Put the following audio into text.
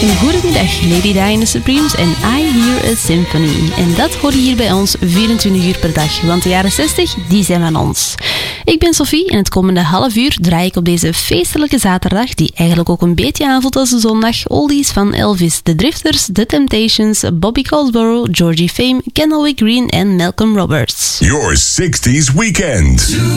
Goedemiddag, Lady Di and the Supremes en I Hear a Symphony. En dat hoor je hier bij ons 24 uur per dag, want de jaren 60, die zijn van ons. Ik ben Sophie en het komende half uur draai ik op deze feestelijke zaterdag, die eigenlijk ook een beetje aanvoelt als een zondag, oldies van Elvis, The Drifters, The Temptations, Bobby Caldwell, Georgie Fame, Kendall Green en Malcolm Roberts. Your 60s weekend.